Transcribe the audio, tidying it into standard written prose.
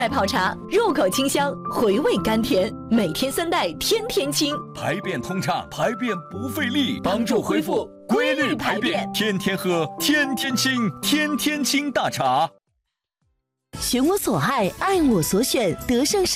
代泡茶，入口清香，回味甘甜，每天3袋，天天清， 排便通畅，排便不费力，帮助恢复规律排便，天天喝，天天清，天天清大茶。 选我所爱，爱我所选，德胜